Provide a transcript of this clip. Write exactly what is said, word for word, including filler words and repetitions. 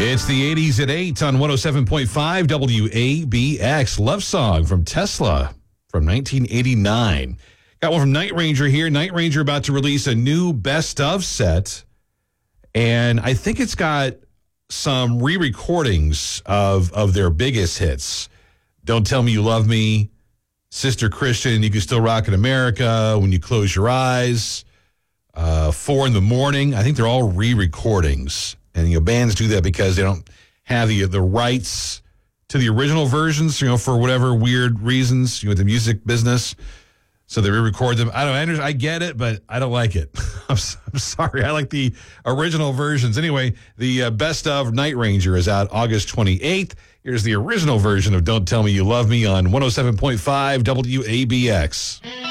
It's the eighties at eight on one oh seven point five W A B X. Love Song from Tesla from nineteen eighty-nine. Got one from Night Ranger here. Night Ranger about to release a new best of set. And I think it's got some re-recordings of, of their biggest hits. Don't Tell Me You Love Me, Sister Christian, You Can Still Rock in America, When You Close Your Eyes, uh, Four in the Morning. I think they're all re-recordings. And, you know, bands do that because they don't have the the rights to the original versions, you know, for whatever weird reasons, you know, with the music business. So they re-record them. I don't I, understand, I get it, but I don't like it. I'm, I'm sorry. I like the original versions. Anyway, the uh, best of Night Ranger is out August twenty-eighth. Here's the original version of Don't Tell Me You Love Me on one oh seven point five W A B X.